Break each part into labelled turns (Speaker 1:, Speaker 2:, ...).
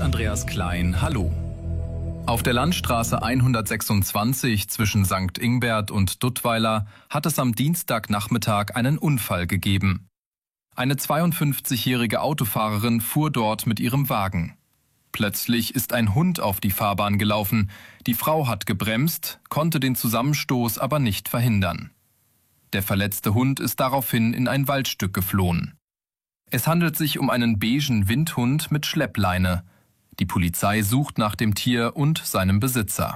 Speaker 1: Andreas Klein, hallo. Auf der Landstraße 126 zwischen St. Ingbert und Duttweiler hat es am Dienstagnachmittag einen Unfall gegeben. Eine 52-jährige Autofahrerin fuhr dort mit ihrem Wagen. Plötzlich ist ein Hund auf die Fahrbahn gelaufen. Die Frau hat gebremst, konnte den Zusammenstoß aber nicht verhindern. Der verletzte Hund ist daraufhin in ein Waldstück geflohen. Es handelt sich um einen beigen Windhund mit Schleppleine. Die Polizei sucht nach dem Tier und seinem Besitzer.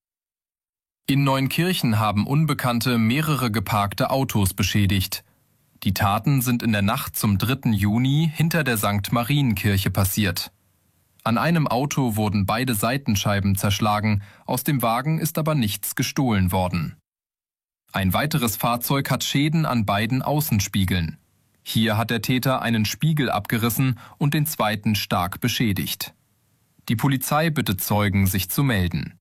Speaker 1: In Neunkirchen haben Unbekannte mehrere geparkte Autos beschädigt. Die Taten sind in der Nacht zum 3. Juni hinter der St. Marienkirche passiert. An einem Auto wurden beide Seitenscheiben zerschlagen, aus dem Wagen ist aber nichts gestohlen worden. Ein weiteres Fahrzeug hat Schäden an beiden Außenspiegeln. Hier hat der Täter einen Spiegel abgerissen und den zweiten stark beschädigt. Die Polizei bittet Zeugen, sich zu melden.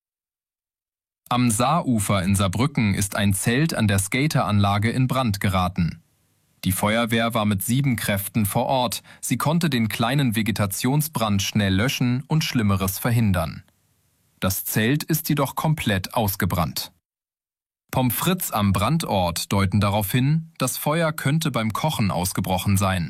Speaker 1: Am Saarufer in Saarbrücken ist ein Zelt an der Skateranlage in Brand geraten. Die Feuerwehr war mit 7 Kräften vor Ort. Sie konnte den kleinen Vegetationsbrand schnell löschen und Schlimmeres verhindern. Das Zelt ist jedoch komplett ausgebrannt. Pommes frites am Brandort deuten darauf hin, das Feuer könnte beim Kochen ausgebrochen sein.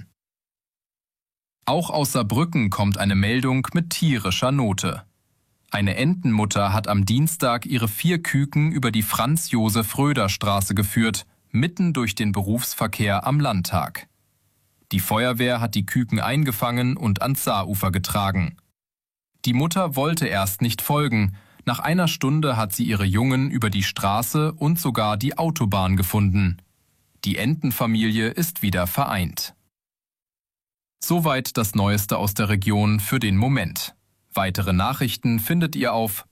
Speaker 1: Auch aus Saarbrücken kommt eine Meldung mit tierischer Note. Eine Entenmutter hat am Dienstag ihre 4 Küken über die Franz-Josef-Röder-Straße geführt, mitten durch den Berufsverkehr am Landtag. Die Feuerwehr hat die Küken eingefangen und ans Saarufer getragen. Die Mutter wollte erst nicht folgen. Nach einer Stunde hat sie ihre Jungen über die Straße und sogar die Autobahn gefunden. Die Entenfamilie ist wieder vereint. Soweit das Neueste aus der Region für den Moment. Weitere Nachrichten findet ihr auf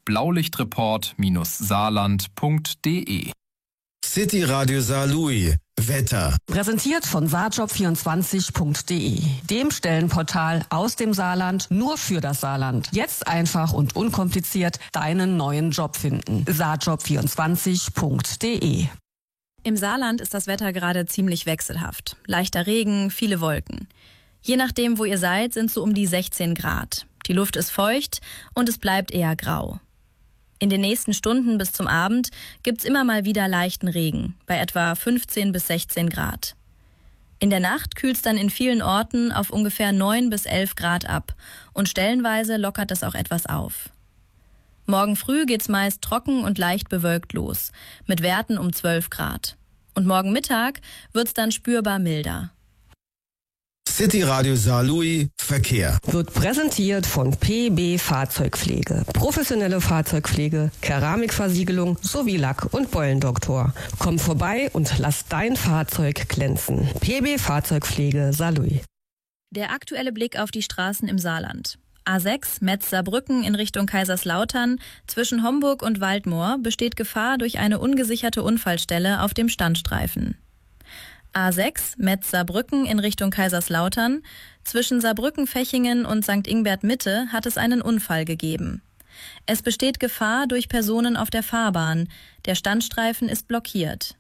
Speaker 1: blaulichtreport-saarland.de.
Speaker 2: City Radio Saarlouis. Wetter.
Speaker 3: Präsentiert von saarjob24.de, dem Stellenportal aus dem Saarland nur für das Saarland. Jetzt einfach und unkompliziert deinen neuen Job finden. saarjob24.de.
Speaker 4: Im Saarland ist das Wetter gerade ziemlich wechselhaft. Leichter Regen, viele Wolken. Je nachdem, wo ihr seid, sind so um die 16 Grad. Die Luft ist feucht und es bleibt eher grau. In den nächsten Stunden bis zum Abend gibt's immer mal wieder leichten Regen, bei etwa 15 bis 16 Grad. In der Nacht kühlt's dann in vielen Orten auf ungefähr 9 bis 11 Grad ab und stellenweise lockert es auch etwas auf. Morgen früh geht's meist trocken und leicht bewölkt los, mit Werten um 12 Grad. Und morgen Mittag wird's dann spürbar milder.
Speaker 2: City Radio Saarlouis Verkehr.
Speaker 3: Wird präsentiert von PB Fahrzeugpflege. Professionelle Fahrzeugpflege, Keramikversiegelung sowie Lack- und Beulendoktor. Komm vorbei und lass dein Fahrzeug glänzen. PB Fahrzeugpflege Saarlouis.
Speaker 4: Der aktuelle Blick auf die Straßen im Saarland. A6 Metz-Saarbrücken in Richtung Kaiserslautern. Zwischen Homburg und Waldmoor besteht Gefahr durch eine ungesicherte Unfallstelle auf dem Standstreifen. A6 Metz-Saarbrücken in Richtung Kaiserslautern. Zwischen Saarbrücken-Fechingen und St. Ingbert-Mitte hat es einen Unfall gegeben. Es besteht Gefahr durch Personen auf der Fahrbahn. Der Standstreifen ist blockiert.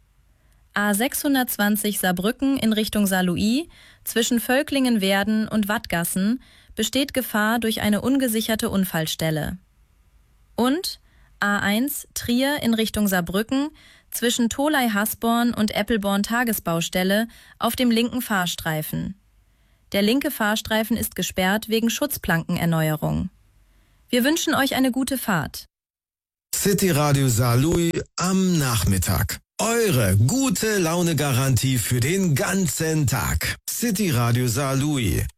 Speaker 4: A620 Saarbrücken in Richtung Saarlouis. Zwischen Völklingen-Werden und Wattgassen besteht Gefahr durch eine ungesicherte Unfallstelle. Und A1 Trier in Richtung Saarbrücken. Zwischen Tholey-Hasborn und Eppelborn-Tagesbaustelle auf dem linken Fahrstreifen. Der linke Fahrstreifen ist gesperrt wegen Schutzplankenerneuerung. Wir wünschen euch eine gute Fahrt.
Speaker 2: City Radio Saarlouis am Nachmittag. Eure gute Laune-Garantie für den ganzen Tag. City Radio Saarlouis.